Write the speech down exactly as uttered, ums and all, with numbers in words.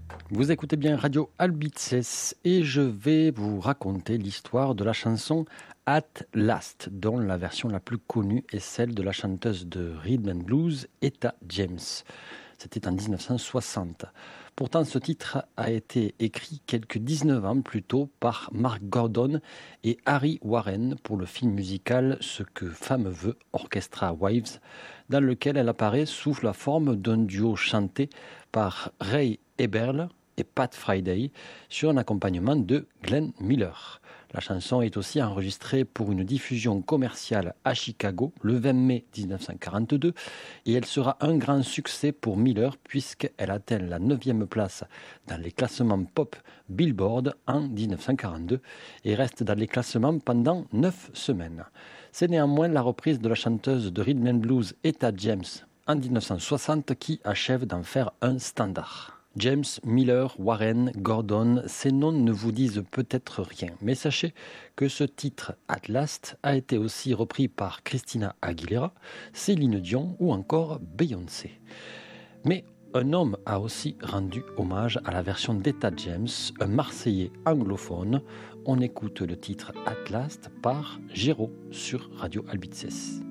Vous écoutez bien Radio Albices et je vais vous raconter l'histoire de la chanson At Last, dont la version la plus connue est celle de la chanteuse de rhythm and blues Etta James. C'était en dix-neuf cent soixante. Pourtant, ce titre a été écrit quelques dix-neuf ans plus tôt par Mark Gordon et Harry Warren pour le film musical Ce que femme veut, Orchestra Wives, dans lequel elle apparaît sous la forme d'un duo chanté par Ray Eberle et Pat Friday sur un accompagnement de Glenn Miller. La chanson est aussi enregistrée pour une diffusion commerciale à Chicago le vingt mai dix-neuf cent quarante-deux et elle sera un grand succès pour Miller puisqu'elle atteint la neuvième place dans les classements pop Billboard en dix-neuf cent quarante-deux et reste dans les classements pendant neuf semaines. C'est néanmoins la reprise de la chanteuse de rhythm and blues Etta James en dix-neuf cent soixante qui achève d'en faire un standard. James, Miller, Warren, Gordon, ces noms ne vous disent peut-être rien, mais sachez que ce titre At Last a été aussi repris par Christina Aguilera, Céline Dion ou encore Beyoncé. Mais un homme a aussi rendu hommage à la version d'Etta James, un Marseillais anglophone. On écoute le titre At Last par Géraud sur Radio Albices.